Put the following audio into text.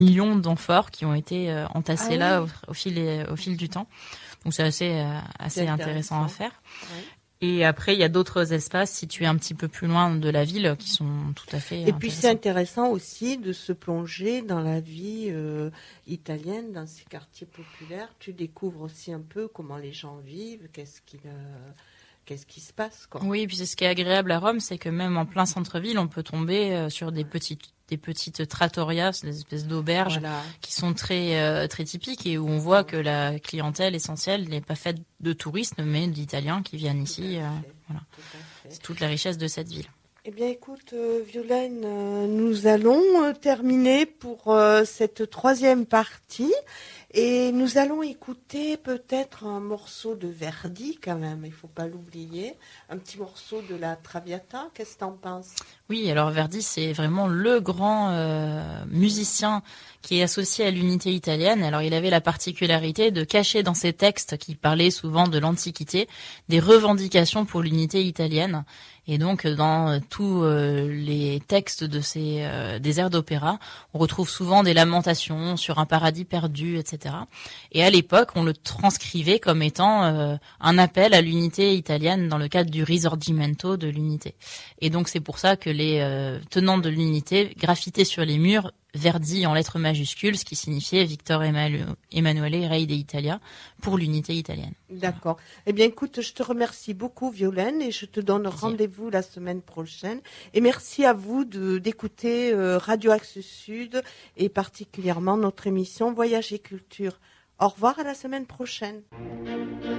millions d'amphores qui ont été entassées là au fil du temps. Donc c'est assez intéressant à faire. Oui. Et après, il y a d'autres espaces situés un petit peu plus loin de la ville qui sont tout à fait intéressants. Et puis c'est intéressant aussi de se plonger dans la vie italienne, dans ces quartiers populaires. Tu découvres aussi un peu comment les gens vivent, qu'est-ce qui se passe, quoi. Oui, et puis c'est ce qui est agréable à Rome, c'est que même en plein centre-ville, on peut tomber sur des petites trattorias, des espèces d'auberges qui sont très typiques et où on voit que la clientèle essentielle n'est pas faite de touristes, mais d'Italiens qui viennent ici. Voilà. C'est toute la richesse de cette ville. Eh bien, écoute, Violaine, nous allons terminer pour cette troisième partie. Et nous allons écouter peut-être un morceau de Verdi quand même, il ne faut pas l'oublier, un petit morceau de la Traviata, qu'est-ce que tu en penses ? Oui, alors Verdi, c'est vraiment le grand musicien qui est associé à l'unité italienne. Alors il avait la particularité de cacher dans ses textes, qui parlaient souvent de l'Antiquité, des revendications pour l'unité italienne. Et donc dans tous les textes de des airs d'opéra, on retrouve souvent des lamentations sur un paradis perdu, etc. Et à l'époque, on le transcrivait comme étant un appel à l'unité italienne dans le cadre du Risorgimento de l'unité. Et donc c'est pour ça que les tenants de l'unité graffitaient sur les murs Verdi en lettres majuscules, ce qui signifiait Victor Emanuele Re d'Italia, pour l'unité italienne. D'accord. Eh bien, écoute, je te remercie beaucoup, Violaine, et je te donne rendez-vous la semaine prochaine. Et merci à vous d'écouter Radio Axe Sud, et particulièrement notre émission Voyage et Culture. Au revoir, à la semaine prochaine.